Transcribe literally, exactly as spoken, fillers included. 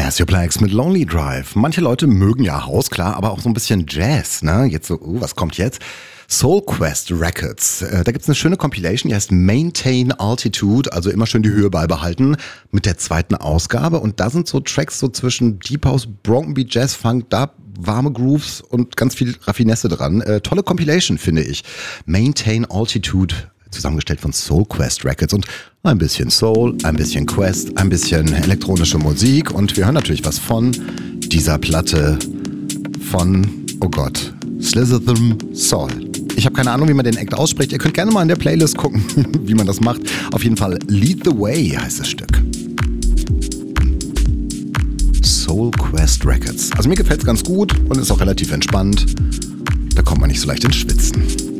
Massioplex mit Lonely Drive. Manche Leute mögen ja House, klar, aber auch so ein bisschen Jazz, ne? Jetzt so, uh, was kommt jetzt? Soul Quest Records. Äh, da gibt's eine schöne Compilation, die heißt Maintain Altitude, also immer schön die Höhe beibehalten, mit der zweiten Ausgabe. Und da sind so Tracks so zwischen Deep House, Broken Beat, Jazz, Funk, da warme Grooves und ganz viel Raffinesse dran. Äh, tolle Compilation, finde ich. Maintain Altitude, zusammengestellt von Soul Quest Records und ein bisschen Soul, ein bisschen Quest, ein bisschen elektronische Musik und wir hören natürlich was von dieser Platte von, oh Gott, Slytherin Soul. Ich habe keine Ahnung, wie man den Act ausspricht. Ihr könnt gerne mal in der Playlist gucken, wie man das macht. Auf jeden Fall Lead the Way heißt das Stück. Soul Quest Records. Also mir gefällt es ganz gut und ist auch relativ entspannt. Da kommt man nicht so leicht ins Schwitzen.